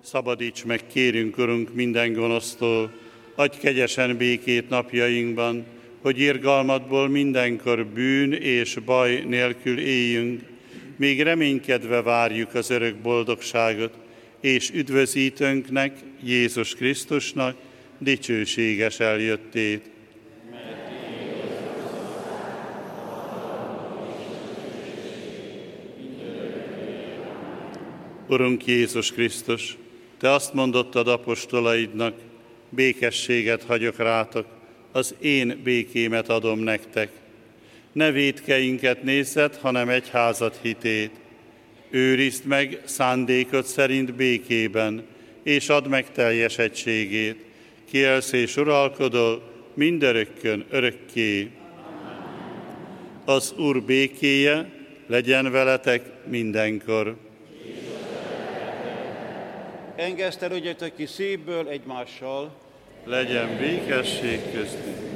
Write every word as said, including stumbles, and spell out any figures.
Szabadíts meg, kérünk, Urunk, minden gonosztól, adj kegyesen békét napjainkban, hogy irgalmadból mindenkor bűn és baj nélkül éljünk, még reménykedve várjuk az örök boldogságot, és üdvözítőnknek, Jézus Krisztusnak dicsőséges eljöttét. Urunk Jézus Krisztus, Te azt mondottad apostolaidnak, békességet hagyok rátok, az én békémet adom nektek. Ne vétkeinket nézzed, hanem egyházad hitét. Őrizd meg szándékod szerint békében, és add meg teljes egységét. Ki élsz és uralkodol mindörökkön örökké. Az Úr békéje legyen veletek mindenkor. Engesztelődjetek ki szívből egymással. Legyen békesség köztünk.